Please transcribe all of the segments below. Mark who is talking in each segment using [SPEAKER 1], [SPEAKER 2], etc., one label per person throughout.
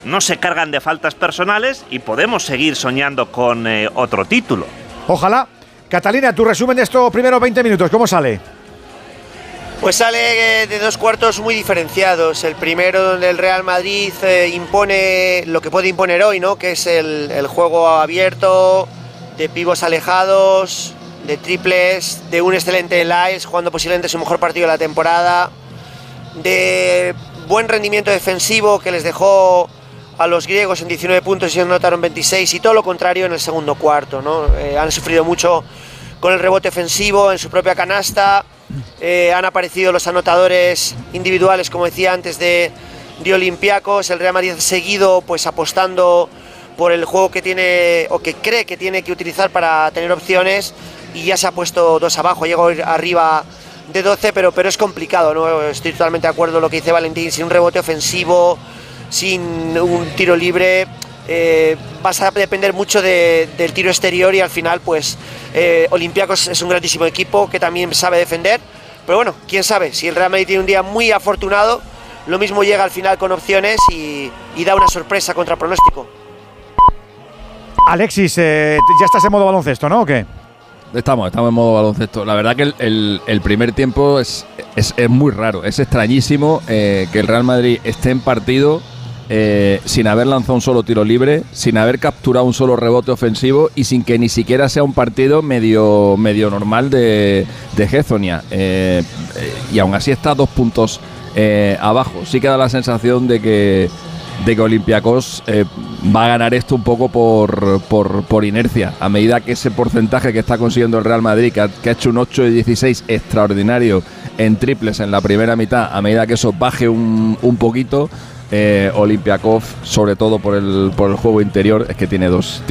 [SPEAKER 1] no se cargan de faltas personales y podemos seguir soñando con otro título.
[SPEAKER 2] Ojalá. Catalina, tu resumen de estos primeros 20 minutos, ¿cómo sale?
[SPEAKER 3] Pues sale de dos cuartos muy diferenciados. El primero donde el Real Madrid impone lo que puede imponer hoy, ¿no? Que es el juego abierto, de pivos alejados, de triples, de un excelente Lyles jugando posiblemente su mejor partido de la temporada, de buen rendimiento defensivo que les dejó a los griegos en 19 puntos y se anotaron 26, y todo lo contrario en el segundo cuarto, ¿no? Han sufrido mucho con el rebote ofensivo en su propia canasta, han aparecido los anotadores individuales, como decía antes, de Olympiacos. El Real Madrid ha seguido pues apostando por el juego que tiene o que cree que tiene que utilizar para tener opciones, y ya se ha puesto 2 abajo, llegó arriba de 12, pero es complicado, ¿no? Estoy totalmente de acuerdo con lo que dice Valentín. Sin un rebote ofensivo, sin un tiro libre, vas a depender mucho del tiro exterior, y al final pues Olympiacos es un grandísimo equipo que también sabe defender, pero bueno, quién sabe, si el Real Madrid tiene un día muy afortunado, lo mismo llega al final con opciones y da una sorpresa contra pronóstico.
[SPEAKER 2] Alexis, ya estás en modo baloncesto, ¿no? ¿O qué?
[SPEAKER 4] Estamos en modo baloncesto. La verdad que el primer tiempo es muy raro, es extrañísimo que el Real Madrid esté en partido sin haber lanzado un solo tiro libre, sin haber capturado un solo rebote ofensivo y sin que ni siquiera sea un partido medio normal de Hezonja. Y aún así está 2 puntos abajo. Sí que da la sensación de que Olympiacos va a ganar esto un poco por inercia, a medida que ese porcentaje que está consiguiendo el Real Madrid, que ha hecho un 8 de 16 extraordinario en triples en la primera mitad, a medida que eso baje un poquito, Olympiacos, sobre todo por el juego interior, es que tiene dos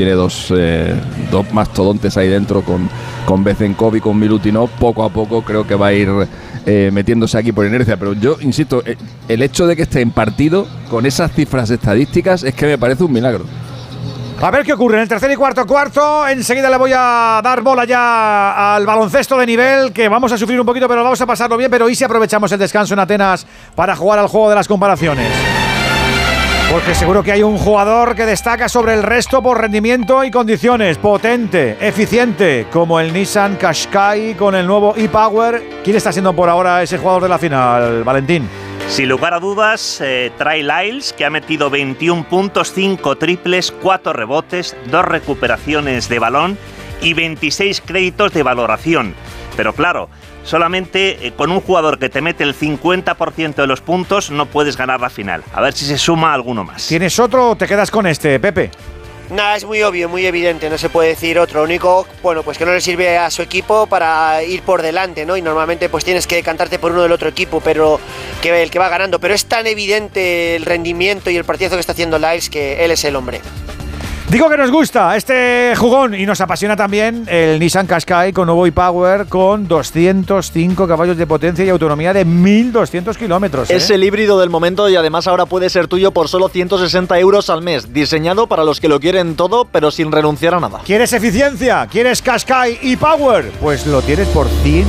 [SPEAKER 4] mastodontes ahí dentro con Bezenkov y con Milutinov. Poco a poco creo que va a ir metiéndose aquí por inercia, pero yo insisto, el hecho de que esté en partido con esas cifras estadísticas es que me parece un milagro.
[SPEAKER 2] A ver qué ocurre en el tercer y cuarto. Enseguida le voy a dar bola ya al baloncesto de nivel, que vamos a sufrir un poquito, pero vamos a pasarlo bien. Pero ¿y si aprovechamos el descanso en Atenas para jugar al juego de las comparaciones? Porque seguro que hay un jugador que destaca sobre el resto por rendimiento y condiciones. Potente, eficiente, como el Nissan Qashqai con el nuevo e-Power. ¿Quién está siendo por ahora ese jugador de la final, Valentín?
[SPEAKER 1] Sin lugar a dudas, Trey Lyles, que ha metido 21 puntos, 5 triples, 4 rebotes, 2 recuperaciones de balón y 26 créditos de valoración. Pero claro, solamente con un jugador que te mete el 50% de los puntos no puedes ganar la final. A ver si se suma alguno más.
[SPEAKER 2] ¿Tienes otro o te quedas con este, Pepe?
[SPEAKER 3] Nada, es muy obvio, muy evidente, no se puede decir otro. Lo único, bueno, pues que no le sirve a su equipo para ir por delante, ¿no? Y normalmente pues tienes que decantarte por uno del otro equipo, pero el que va ganando. Pero es tan evidente el rendimiento y el partidazo que está haciendo Lyles que él es el hombre.
[SPEAKER 2] Digo que nos gusta este jugón y nos apasiona también el Nissan Qashqai con nuevo e-Power con 205 caballos de potencia y autonomía de 1.200 kilómetros.
[SPEAKER 5] Es el híbrido del momento y además ahora puede ser tuyo por solo 160 euros al mes. Diseñado para los que lo quieren todo, pero sin renunciar a nada.
[SPEAKER 2] ¿Quieres eficiencia? ¿Quieres Qashqai e-Power? Pues lo tienes por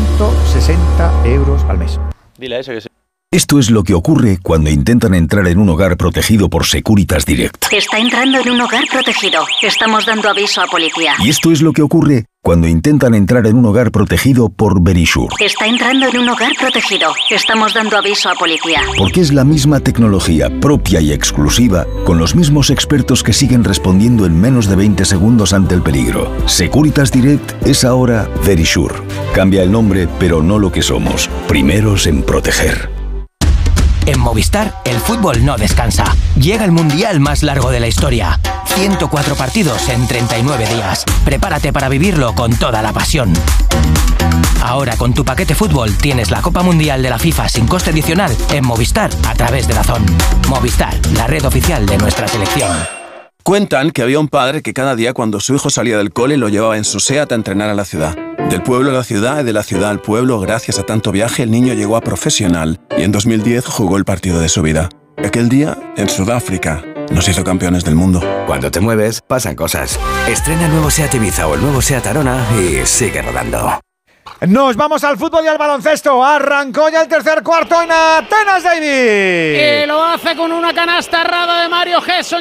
[SPEAKER 2] 160 euros al mes.
[SPEAKER 5] Dile a ese que sí.
[SPEAKER 6] Esto es lo que ocurre cuando intentan entrar en un hogar protegido por Securitas Direct.
[SPEAKER 7] Está entrando en un hogar protegido. Estamos dando aviso a policía.
[SPEAKER 6] Y esto es lo que ocurre cuando intentan entrar en un hogar protegido por Verisure.
[SPEAKER 7] Está entrando en un hogar protegido. Estamos dando aviso a policía.
[SPEAKER 6] Porque es la misma tecnología propia y exclusiva, con los mismos expertos que siguen respondiendo en menos de 20 segundos ante el peligro. Securitas Direct es ahora Verisure. Cambia el nombre, pero no lo que somos. Primeros en proteger.
[SPEAKER 8] En Movistar, el fútbol no descansa. Llega el mundial más largo de la historia. 104 partidos en 39 días. Prepárate para vivirlo con toda la pasión. Ahora con tu paquete fútbol tienes la Copa Mundial de la FIFA sin coste adicional en Movistar a través de DAZN. Movistar, la red oficial de nuestra selección.
[SPEAKER 9] Cuentan que había un padre que cada día cuando su hijo salía del cole lo llevaba en su SEAT a entrenar a la ciudad. Del pueblo a la ciudad y de la ciudad al pueblo, gracias a tanto viaje, el niño llegó a profesional y en 2010 jugó el partido de su vida. Aquel día, en Sudáfrica, nos hizo campeones del mundo.
[SPEAKER 10] Cuando te mueves, pasan cosas. Estrena el nuevo SEAT Ibiza o el nuevo SEAT Arona y sigue rodando.
[SPEAKER 2] Nos vamos al fútbol y al baloncesto. Arrancó ya el tercer cuarto en Atenas, David.
[SPEAKER 10] Y lo hace con una canasta errada de Mario Gesson.